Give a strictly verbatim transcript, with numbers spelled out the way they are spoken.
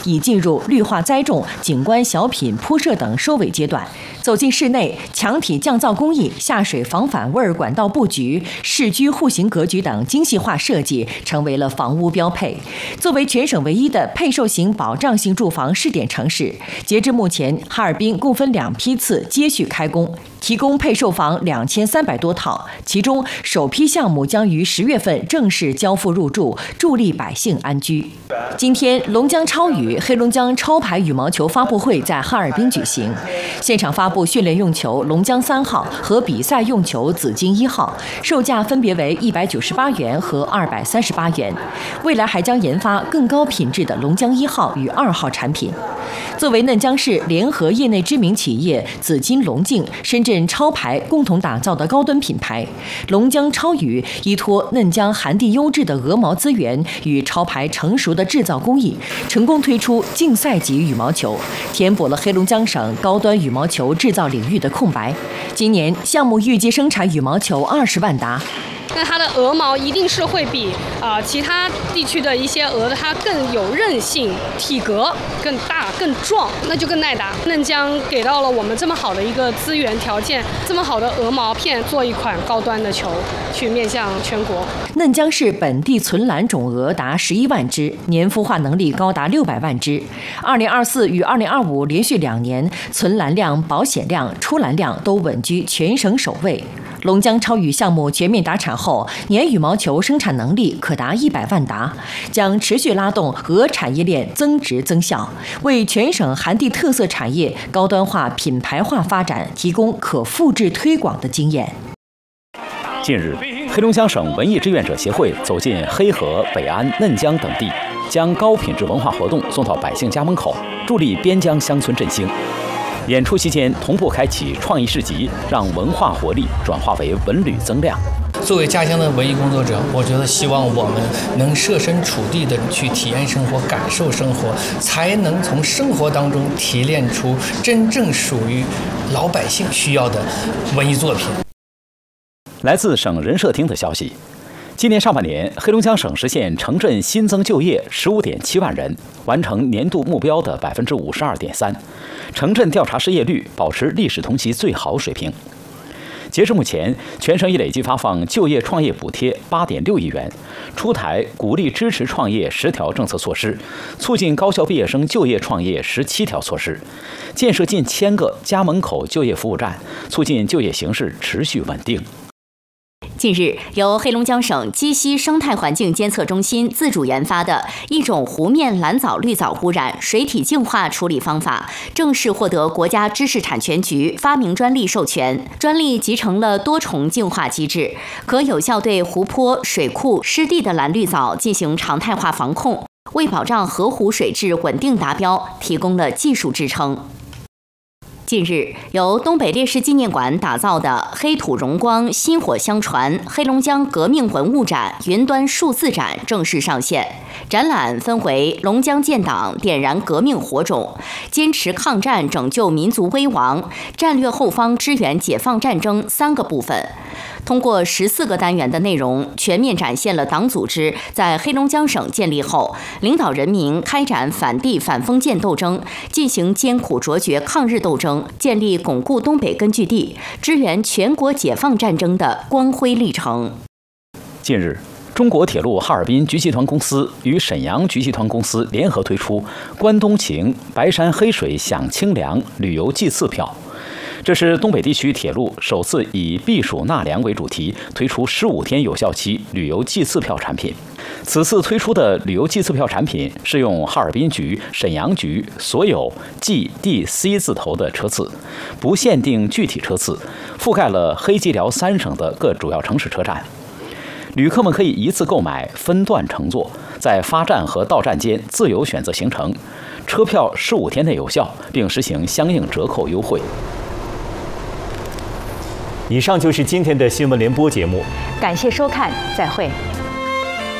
已进入绿化栽种、景观小品铺设等收尾阶段。走进室内，墙体降噪工艺、下水防反味管道布局、市居户型格局等精细化设计成为了房屋标配。作为全省唯一的配售型保障性住房试点城市，截至目前，哈尔滨共分两批次接续开工，提供配售房两千三百多套，其中首批项目将于十月份正式交付入住，助力百姓安居。今天，龙江超羽黑龙江超牌羽毛球发布会在哈尔滨举行，现场发布训练用球龙江三号和比赛用球紫金一号，售价分别为一百九十八元和二百三十八元。未来还将研发更高品质的龙江一号与二号产品。作为嫩江市联合业内知名企业紫金龙镜、深圳超牌共同打造的高端品牌，龙江超羽依托嫩江寒地优质的鹅毛资源与超牌成熟的制造工艺，成功推出竞赛级羽毛球，填补了黑龙江省高端羽毛球制造领域的空白。今年项目预计生产羽毛球二十万打。 那它的鹅毛一定是会比啊、呃、其他地区的一些鹅的它更有韧性，体格更大更壮，那就更耐打。嫩江给到了我们这么好的一个资源条件，这么好的鹅毛片，做一款高端的球，去面向全国。 嫩江市本地存栏种鹅达十一万只，年孵化能力高达六百万只。二零二四与二零二五连续两年存栏量、保险量、出栏量都稳居全省首位。龙江超羽项目全面达产后，年羽毛球生产能力可达一百万打，将持续拉动鹅产业链增值增效，为全省寒地特色产业高端化、品牌化发展提供可复制推广的经验。 近日，黑龙江省文艺志愿者协会走进黑河、北安、嫩江等地，将高品质文化活动送到百姓家门口，助力边疆乡村振兴。演出期间同步开启创意市集，让文化活力转化为文旅增量。 作为家乡的文艺工作者，我觉得希望我们能设身处地的去体验生活、感受生活，才能从生活当中提炼出真正属于老百姓需要的文艺作品。 来自省人社厅的消息，今年上半年，黑龙江省实现城镇新增就业十五点七万人，完成年度目标的百分之五十二点三，城镇调查失业率保持历史同期最好水平。截至目前，全省已累计发放就业创业补贴八点六亿元，出台鼓励支持创业十条政策措施，促进高校毕业生就业创业十七条措施，建设近千个家门口就业服务站，促进就业形势持续稳定。 近日，由黑龙江省鸡西生态环境监测中心自主研发的一种湖面蓝藻绿藻污染水体净化处理方法，正式获得国家知识产权局发明专利授权。专利集成了多重净化机制，可有效对湖泊、水库、湿地的蓝绿藻进行常态化防控，为保障河湖水质稳定达标提供了技术支撑。近日，由东北烈士纪念馆打造的黑土荣光薪火相传黑龙江革命文物展云端数字展正式上线。展览分为龙江建党点燃革命火种、坚持抗战拯救民族危亡、战略后方支援解放战争三个部分。通过十四个单元的内容，全面展现了党组织在黑龙江省建立后，领导人民开展反帝反封建斗争，进行艰苦卓绝抗日斗争，建立巩固东北根据地，支援全国解放战争的光辉历程。 近日，中国铁路哈尔滨局集团公司与沈阳局集团公司联合推出关东情白山黑水享清凉旅游祭祀票。这是东北地区铁路首次以避暑纳凉为主题推出十五天有效期旅游祭祀票产品。此次推出的旅游祭祀票产品适用哈尔滨局、沈阳局所有 G、D、C 字头的车次，不限定具体车次，覆盖了黑吉辽三省的各主要城市车站。旅客们可以一次购买，分段乘坐，在发站和到站间自由选择行程，车票十五天内有效，并实行相应折扣优惠。 以上就是今天的新闻联播节目， 感谢收看，再会。